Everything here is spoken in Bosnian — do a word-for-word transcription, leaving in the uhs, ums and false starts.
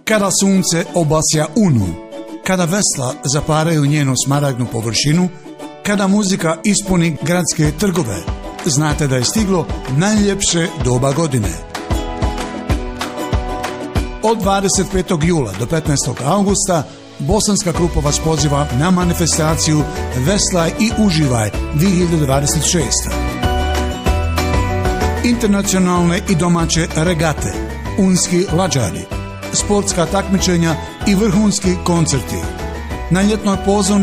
kada sunce obasja Unu, kada vesla zaparaju njenu smaragdnu površinu, kada muzika ispuni gradske trgove, znate da je stiglo najljepše doba godine. Od dvadeset petog jula do petnaestog augusta Bosanska Krupa vas poziva na manifestaciju Veslaj i uživaj dvije hiljade dvadeset šeste. Internacionalne i domaće regate, unski lađari, sportska takmičenja i vrhunski koncerti. Na ljetnoj pozornici